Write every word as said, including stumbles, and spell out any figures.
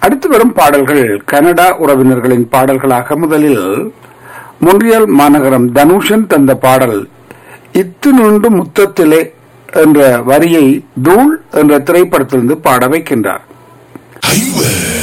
அடுத்து வரும் பாடல்கள் கனடா உறவினர்களின் பாடல்களாக. முதலில் மொன்றியல் மாநகரம் தனுஷன் தந்த பாடல் இத்து நுண்டு முத்தத்திலே என்ற வரியை தூள் என்ற திரைப்படத்திலிருந்து பாட வைக்கின்றார்.